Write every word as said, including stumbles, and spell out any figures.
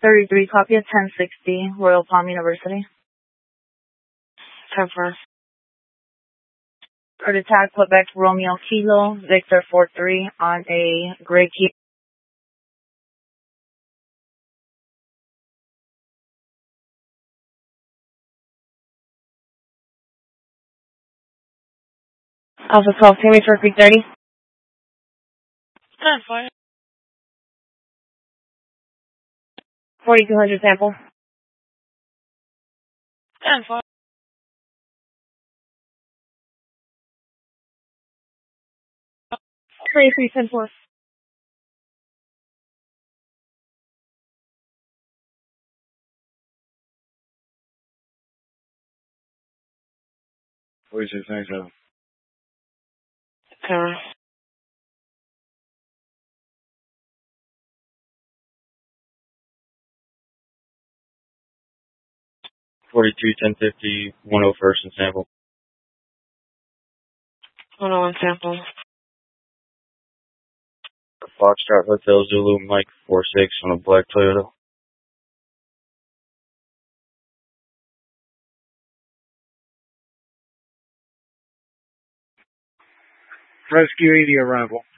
thirty-three, copy at ten sixty, Royal Palm University. ten four. Code attack, Quebec Romeo Kilo, Victor four three on a gray key. Alpha twelve, take me for Creek thirty. ten four. forty-two hundred sample. ten four. twenty-three, ten four. forty-six ninety-seven. Camera. forty-two, ten fifty, one oh first and sample. one oh one sample. Foxtrot Hotel Zulu Mike four six on a black Toyota. Rescue eighty arrival.